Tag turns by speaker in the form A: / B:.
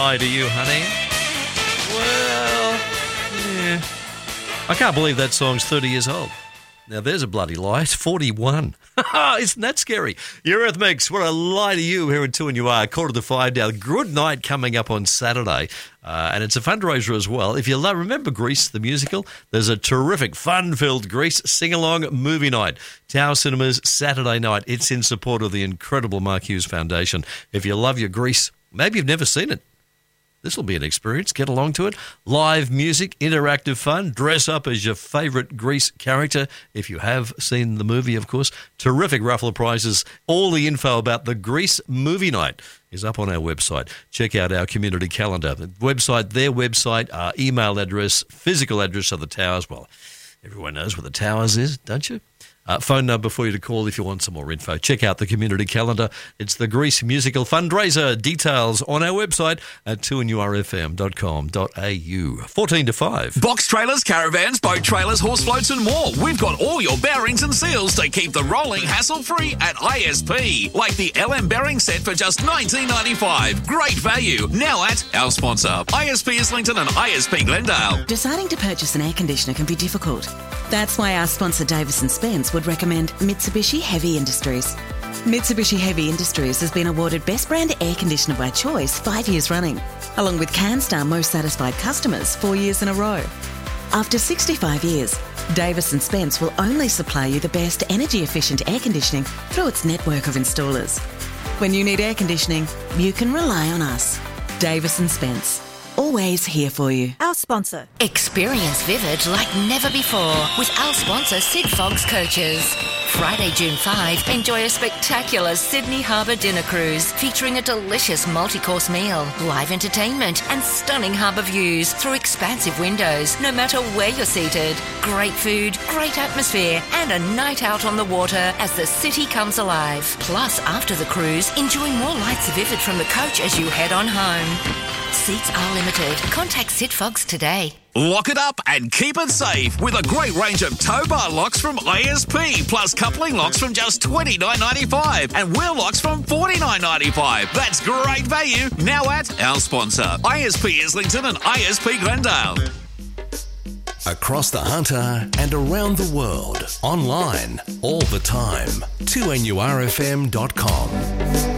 A: lie to you, honey. Well, yeah. I can't believe that song's 30 years old. Now, there's a bloody lie. It's 41. Isn't that scary? Your Earth Mix, what a lie to you here at 2 and you are. 4:45 now. Good night coming up on Saturday. And it's a fundraiser as well. If you remember Grease, the musical, there's a terrific fun-filled Grease sing-along movie night. Tower Cinemas, Saturday night. It's in support of the incredible Mark Hughes Foundation. If you love your Grease, maybe you've never seen it. This will be an experience. Get along to it. Live music, interactive fun. Dress up as your favourite Grease character, if you have seen the movie, of course. Terrific raffle of prizes. All the info about the Grease movie night is up on our website. Check out our community calendar. The website, their website, our email address, physical address of the Towers. Well, everyone knows where the Towers is, don't you? Phone number for you to call if you want some more info. Check out the community calendar. It's the Grease Musical Fundraiser. Details on our website at 2nurfm.com.au. 14 to 5.
B: Box trailers, caravans, boat trailers, horse floats and more. We've got all your bearings and seals to keep the rolling hassle-free at ISP. Like the LM bearing set for just $19.95. Great value. Now at our sponsor, ISP Islington and ISP Glendale.
C: Deciding to purchase an air conditioner can be difficult. That's why our sponsor Davis & Spence would recommend Mitsubishi Heavy Industries. Mitsubishi Heavy Industries has been awarded Best Brand Air Conditioner by Choice 5 years running, along with CanStar Most Satisfied Customers 4 years in a row. After 65 years, Davis & Spence will only supply you the best energy-efficient air conditioning through its network of installers. When you need air conditioning, you can rely on us. Davis & Spence. Always here for you.
D: Our sponsor.
E: Experience Vivid like never before with our sponsor Sid Fogg's Coaches. Friday, June 5, enjoy a spectacular Sydney Harbour dinner cruise featuring a delicious multi-course meal, live entertainment and stunning harbour views through expansive windows no matter where you're seated. Great food, great atmosphere and a night out on the water as the city comes alive. Plus, after the cruise, enjoy more lights Vivid from the coach as you head on home. Seats are limited. Contact Sid Fogg's today.
B: Lock it up and keep it safe with a great range of tow bar locks from ISP, plus coupling locks from just $29.95 and wheel locks from $49.95. That's great value now at our sponsor, ISP Islington and ISP Glendale.
F: Across the Hunter and around the world, online, all the time. 2NURFM.com.